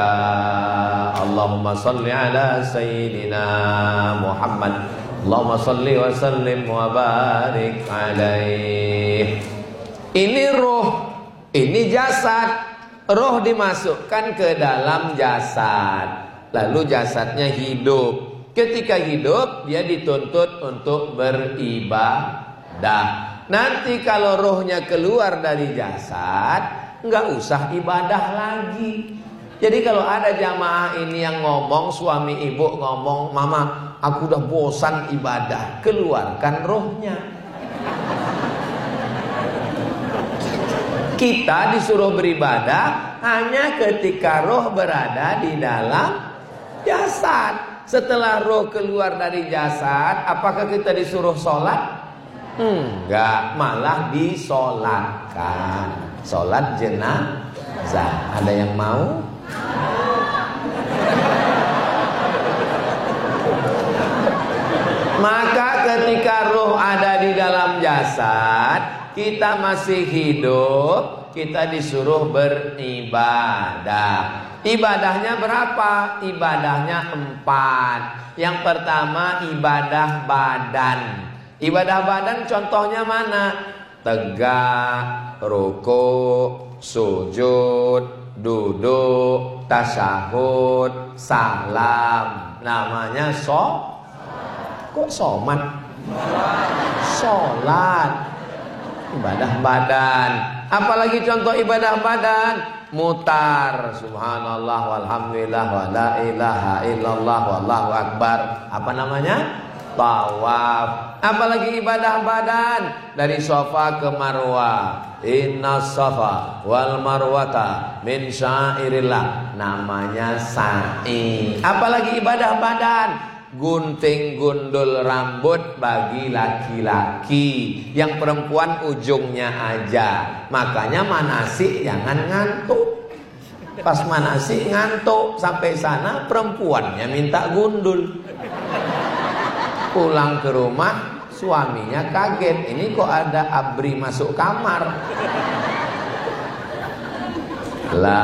Allahumma salli ala Sayyidina Muhammad. Allahumma salli wa sallim wa barik alaih. Ini roh, ini jasad. Roh dimasukkan ke dalam jasad, lalu jasadnya hidup. Ketika hidup, dia dituntut untuk beribadah. Nanti kalau rohnya keluar dari jasad, nggak usah ibadah lagi. Jadi kalau ada jamaah ini yang ngomong, suami ibu ngomong, mama, aku udah bosan ibadah, keluarkan rohnya. Kita disuruh beribadah hanya ketika roh berada di dalam jasad. Setelah roh keluar dari jasad, apakah kita disuruh sholat? Enggak, malah disolatkan. Sholat jenazah. Ada yang mau? Maka ketika roh ada di dalam jasad, kita masih hidup, kita disuruh beribadah. Ibadahnya berapa? Ibadahnya 4. Yang pertama ibadah badan. Ibadah badan contohnya mana? Tegak, rukuk, sujud, duduk, tasyahud, salam. Namanya kok somat? Sholat. Ibadah badan. Apalagi contoh ibadah badan? Mutar, subhanallah walhamdulillah wa la ilaha illallah wallahu akbar. Apa namanya? Tawaf. Apalagi ibadah badan? Dari Safa ke Marwah. Inna safa wal marwata min syairillah. Namanya sa'i. Apalagi ibadah badan? Gunting gundul rambut bagi laki-laki, yang perempuan ujungnya aja. Makanya manasik jangan ngantuk. Pas manasik ngantuk, sampai sana perempuannya minta gundul. Pulang ke rumah suaminya kaget, ini kok ada ABRI masuk kamar.